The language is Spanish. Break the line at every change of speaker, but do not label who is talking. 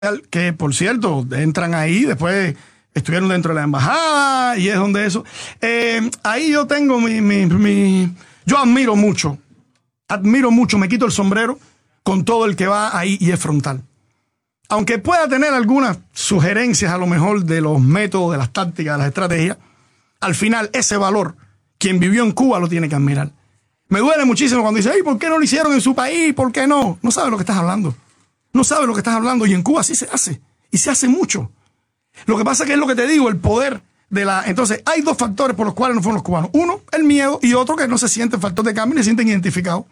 que por cierto, entran ahí, después estuvieron dentro de la embajada y es donde eso. Ahí yo tengo yo admiro mucho, me quito el sombrero con todo el que va ahí y es frontal. Aunque pueda tener algunas sugerencias a lo mejor de los métodos, de las tácticas, de las estrategias, al final ese valor, quien vivió en Cuba lo tiene que admirar. Me duele muchísimo cuando dice, ¿por qué no lo hicieron en su país? ¿Por qué no? No sabes lo que estás hablando. No sabes lo que estás hablando. Y en Cuba sí se hace. Y se hace mucho. Lo que pasa es que es lo que te digo, el poder de la... Entonces, hay dos factores por los cuales no fueron los cubanos. Uno, el miedo, y otro que no se siente factor de cambio ni se sienten identificados.